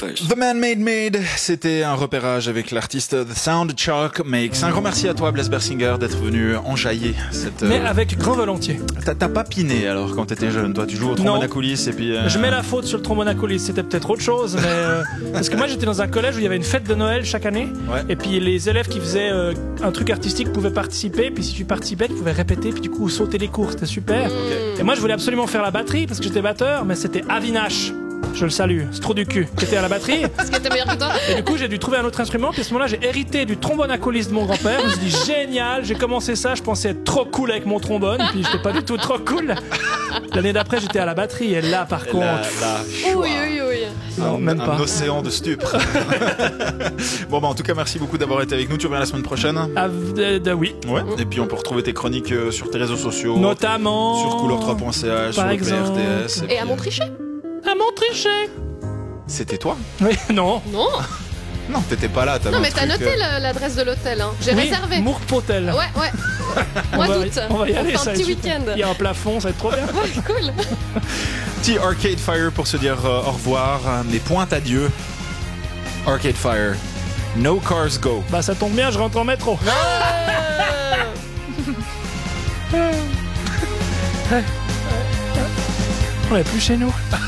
fraîche. The Man Made Made, c'était un repérage avec l'artiste The Sound Chalk Makes. Un grand merci à toi, Blaise Bersinger, d'être venu enjailler cette... Mais avec grand volontiers. T'as pas piné alors quand t'étais jeune, toi tu joues au trombone à coulisses et puis... Je mets la faute sur le trombone à coulisses, c'était peut-être autre chose, mais... parce que moi j'étais dans un collège où il y avait une fête de Noël chaque année, et puis les élèves qui faisaient un truc artistique pouvaient participer, puis si tu participais, tu pouvais répéter, puis du coup sauter les cours, c'était super. Et moi je voulais absolument faire la batterie, parce que j'étais batteur, mais c'était Avinash. Je le salue, c'est trop du cul, qui était à la batterie. Parce que t'es meilleur que toi. Et du coup, j'ai dû trouver un autre instrument. Puis à ce moment-là, j'ai hérité du trombone à coulisses de mon grand-père. Je me suis dit, génial, j'ai commencé ça. Je pensais être trop cool avec mon trombone. Puis j'étais pas du tout trop cool. L'année d'après, j'étais à la batterie. Et là, par contre. Oui. Non, même pas. Un océan de stupre. Bon, bah, en tout cas, merci beaucoup d'avoir été avec nous. Tu reviens la semaine prochaine? Oui. Ouais. Et puis, on peut retrouver tes chroniques sur tes réseaux sociaux. Notamment. Sur couleur3.ch, sur le PRTS. Et à Montrichet. À Montrichet. C'était toi? Oui, non. Non, t'étais pas là. Non, mais t'as noté l'adresse de l'hôtel. Hein. J'ai réservé. Mourp Hotel. Ouais. Mois d'août. On va y aller, fait ça. un petit week-end. Il y a un plafond, ça va être trop bien. Ouais, cool. Petit Arcade Fire pour se dire au revoir. Mais pointe à Dieu. Arcade Fire. No cars go. Bah, ça tombe bien, je rentre en métro. On est plus chez nous.